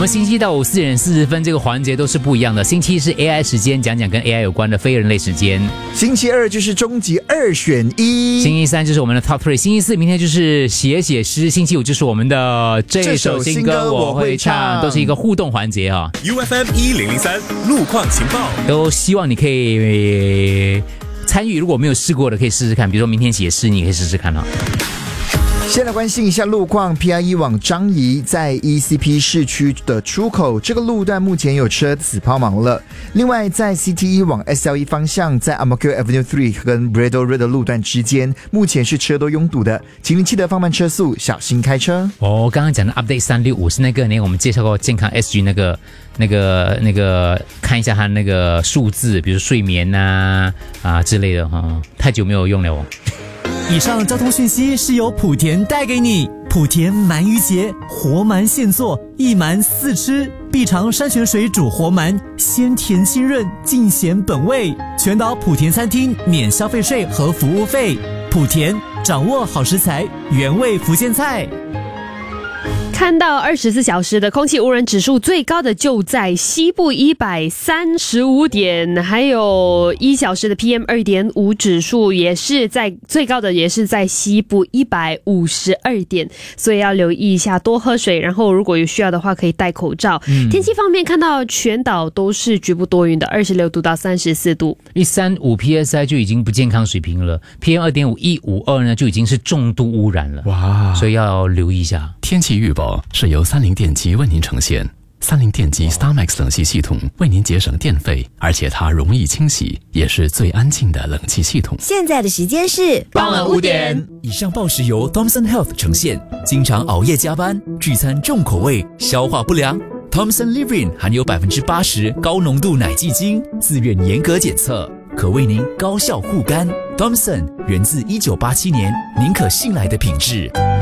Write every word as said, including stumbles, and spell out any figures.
们星期一到五四点四十分这个环节都是不一样的。星期一是 A I 时间，讲讲跟 A I 有关的非人类时间。 星期二就是终极二选一。 星期三就是我们的 Top Three。星期四明天就是写写诗。星期五就是我们的这首新歌我会唱，都是一个互动环节啊。 U F M 一零零三路况情报， 都希望你可以参与，如果没有试过的可以试试看，比如说明天写诗，你可以试试看啊。 先来关心一下路况 ，P I E 往樟宜在 E C P 市区的出口，这个路段目前有车子抛锚了。另外，在 C T E 往 S L E 方向，在 Ang Mo Kio Avenue 三跟 Braddell Road 的路段之间，目前是车多拥堵的，请您记得放慢车速，小心开车。 哦，刚刚讲的 Update 三六五是那个呢，我们介绍过健康 S G 那个、那个、那个，看一下它那个数字，比如睡眠呐 啊, 啊之类的哈、哦，太久没有用了哦。 以上交通讯息是由莆田带给你。莆田鳗鱼节，活鳗现做，一鳗四吃，必尝山泉水煮活鳗，鲜甜清润，尽显本味。全岛莆田餐厅免消费税和服务费。莆田掌握好食材，原味福建菜。 看到二十四小时的空气污染指数最高的就在西部一百三十五点，还有一小时的 P M 二点五 指数也是在最高的，也是在西部一百五十二点，所以要留意一下，多喝水，然后如果有需要的话可以戴口罩。嗯、天气方面，看到全岛都是局部多云的，二十六度到三十四度， 一三五 P S I 就已经不健康水平了 ，P M 二点五 一五二呢就已经是重度污染了，哇！所以要留意一下。 天气预报是由三菱电机为您呈现。三菱电机 StarMax 冷气系统为您节省电费，而且它容易清洗，也是最安静的冷气系统。 现在的时间是傍晚五点。 以上报时由 Thomson Health 呈现。经常熬夜加班、聚餐重口味、消化不良 ，Thomson Livin 含有百分之八十高浓度奶蓟精，自愿严格检测，可为您高效护肝。Thomson 源自一九八七年，您可信赖的品质。